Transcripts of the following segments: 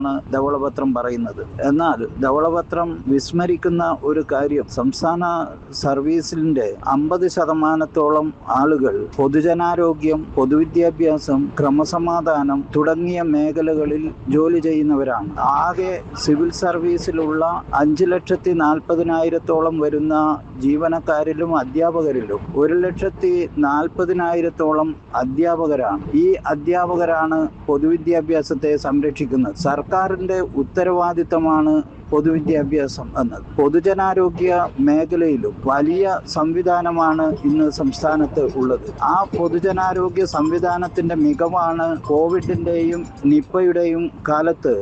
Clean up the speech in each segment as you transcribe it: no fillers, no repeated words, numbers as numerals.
ധവളപത്രം പറയുന്നത്. എന്നാൽ ധവളപത്രം വിസ്മരിക്കുന്ന ഒരു കാര്യം, സംസ്ഥാന സർവീസിന്റെ 50% ആളുകൾ പൊതുജനാരോഗ്യം, പൊതുവിദ്യാഭ്യാസം, ക്രമസമാധാനം തുടങ്ങിയ മേഖലകളിൽ ജോലി ചെയ്യുന്നവരാണ്. ആകെ സിവിൽ സർവീസിലുള്ള 5,40,000 വരുന്ന ജീവനക്കാരിലും അധ്യാപകരിലും 1,40,000 അധ്യാപകരാണ്. ഈ അധ്യാപകരാണ് പൊതുവിദ്യാഭ്യാസത്തെ സംരക്ഷിക്കുന്നത്. സർക്കാരിന്റെ ഉത്തരവാദിത്തമാണ് പൊതുവിദ്യാഭ്യാസം എന്നത്. പൊതുജനാരോഗ്യ മേഖലയിലും വലിയ സംവിധാനമാണ് ഇന്ന് സംസ്ഥാനത്ത് ഉള്ളത്. ആ പൊതുജനാരോഗ്യ സംവിധാനത്തിന്റെ മികവാണ് കോവിഡിന്റെയും നിപ്പയുടെയും കാലത്ത്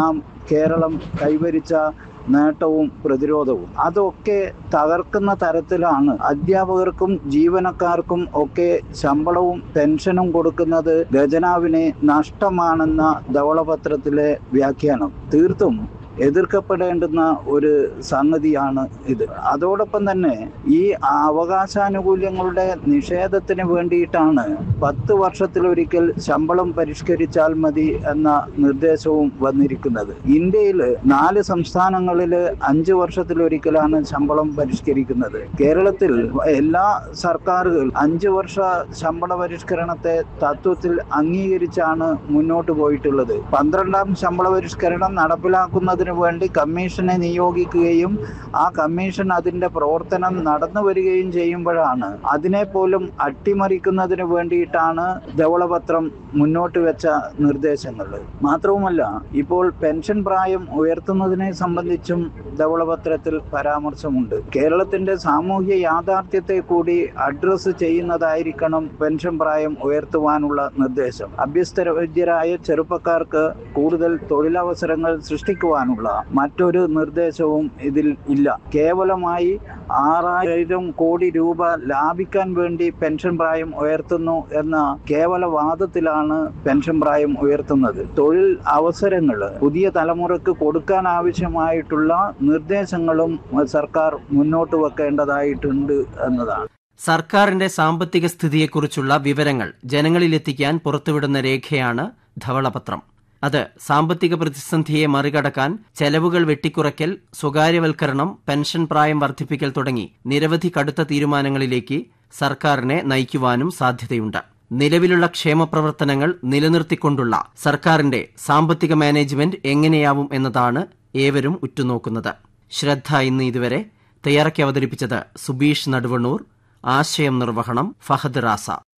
കേരളം കൈവരിച്ച നേട്ടവും പ്രതിരോധവും. അതൊക്കെ തകർക്കുന്ന തരത്തിലാണ് അധ്യാപകർക്കും ജീവനക്കാർക്കും ഒക്കെ ശമ്പളവും പെൻഷനും കൊടുക്കുന്നത് ഖജനാവിന് നഷ്ടമാണെന്ന ധവളപത്രത്തിലെ വ്യാഖ്യാനം തീർത്തും എതിർക്കപ്പെടേണ്ടുന്ന ഒരു സംഗതിയാണ് ഇത്. അതോടൊപ്പം തന്നെ ഈ അവകാശാനുകൂല്യങ്ങളുടെ നിഷേധത്തിന് വേണ്ടിയിട്ടാണ് 10 വർഷത്തിലൊരിക്കൽ ശമ്പളം പരിഷ്കരിച്ചാൽ മതി എന്ന നിർദ്ദേശവും വന്നിരിക്കുന്നത്. ഇന്ത്യയിൽ 4 സംസ്ഥാനങ്ങളിൽ 5 വർഷത്തിലൊരിക്കലാണ് ശമ്പളം പരിഷ്കരിക്കുന്നത്. കേരളത്തിൽ എല്ലാ സർക്കാരുകൾ 5 വർഷ ശമ്പള പരിഷ്കരണത്തെ തത്വത്തിൽ അംഗീകരിച്ചാണ് മുന്നോട്ട് പോയിട്ടുള്ളത്. 12ാം ശമ്പള പരിഷ്കരണം നടപ്പിലാക്കുന്നത് വേണ്ടി കമ്മീഷനെ നിയോഗിക്കുകയും ആ കമ്മീഷൻ അതിന്റെ പ്രവർത്തനം നടന്നു വരികയും ചെയ്യുമ്പോഴാണ് അതിനെ പോലും അട്ടിമറിക്കുന്നതിന് വേണ്ടിയിട്ടാണ് ധവളപത്രം മുന്നോട്ട് വെച്ച നിർദ്ദേശങ്ങൾ. മാത്രവുമല്ല, ഇപ്പോൾ പെൻഷൻ പ്രായം ഉയർത്തുന്നതിനെ സംബന്ധിച്ചും ധവളപത്രത്തിൽ പരാമർശമുണ്ട്. കേരളത്തിന്റെ സാമൂഹ്യ യാഥാർത്ഥ്യത്തെ കൂടി അഡ്രസ് ചെയ്യുന്നതായിരിക്കണം പെൻഷൻ പ്രായം ഉയർത്തുവാനുള്ള നിർദ്ദേശം. അഭ്യസ്തവിദ്യരായ ചെറുപ്പക്കാർക്ക് കൂടുതൽ തൊഴിലവസരങ്ങൾ സൃഷ്ടിക്കുവാനുള്ള മറ്റൊരു നിർദ്ദേശവും ഇതിൽ ഇല്ല. കേവലമായി 6,000 കോടി രൂപ ലാഭിക്കാൻ വേണ്ടി പെൻഷൻ പ്രായം ഉയർത്തുന്നു എന്ന കേവല വാദത്തിലാണ് പെൻഷൻ പ്രായം ഉയർത്തുന്നത്. തൊഴിൽ അവസരങ്ങൾ പുതിയ തലമുറക്ക് കൊടുക്കാൻ ആവശ്യമായിട്ടുള്ള നിർദ്ദേശങ്ങളും സർക്കാർ മുന്നോട്ട് വെക്കേണ്ടതായിട്ടുണ്ട് എന്നതാണ്. സർക്കാരിന്റെ സാമ്പത്തിക സ്ഥിതിയെക്കുറിച്ചുള്ള വിവരങ്ങൾ ജനങ്ങളിലെത്തിക്കാൻ പുറത്തുവിടുന്ന രേഖയാണ് ധവളപത്രം. അത് സാമ്പത്തിക പ്രതിസന്ധിയെ മറികടക്കാൻ ചെലവുകൾ വെട്ടിക്കുറയ്ക്കൽ, സ്വകാര്യവൽക്കരണം, പെൻഷൻ പ്രായം വർദ്ധിപ്പിക്കൽ തുടങ്ങി നിരവധി കടുത്ത തീരുമാനങ്ങളിലേക്ക് സർക്കാരിനെ നയിക്കുവാനും സാധ്യതയുണ്ട്. നിലവിലുള്ള ക്ഷേമപ്രവർത്തനങ്ങൾ നിലനിർത്തിക്കൊണ്ടുള്ള സർക്കാരിന്റെ സാമ്പത്തിക മാനേജ്മെന്റ് എങ്ങനെയാവും എന്നതാണ് ഏവരും ഉറ്റുനോക്കുന്നത്. ശ്രദ്ധ ഇന്ന് ഇതുവരെ തയ്യാറാക്കി അവതരിപ്പിച്ചത് സുബീഷ് നടുവണ്ണൂർ. ആശയം നിർവഹണം ഫഹദ് റാസ.